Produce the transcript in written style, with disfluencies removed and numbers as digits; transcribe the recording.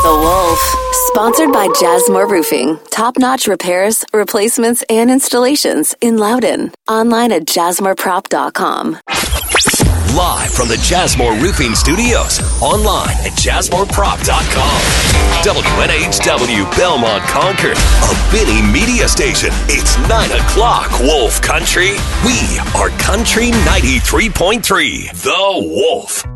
The Wolf. Sponsored by Jasmine Roofing. Top-notch repairs, replacements, and installations in Loudon. Online at jasmoreprop.com. Live from the Jasmine Roofing Studios. Online at jasmoreprop.com. WNHW Belmont Concord. A Benny Media Station. It's 9 o'clock, Wolf Country. We are Country 93.3. The Wolf.